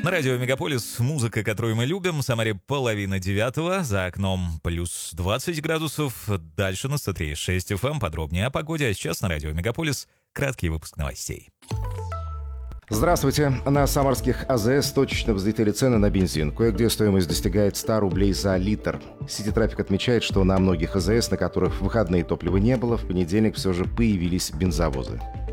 На радио «Мегаполис» музыка, которую мы любим. В Самаре 8:30, за окном плюс 20 градусов. Дальше на 103.6 FM. Подробнее о погоде. А сейчас на радио «Мегаполис» краткий выпуск новостей. Здравствуйте. На самарских АЗС точечно взлетели цены на бензин. Кое-где стоимость достигает 100 рублей за литр. Сити Трафик отмечает, что на многих АЗС, на которых в выходные топлива не было, в понедельник все же появились бензовозы.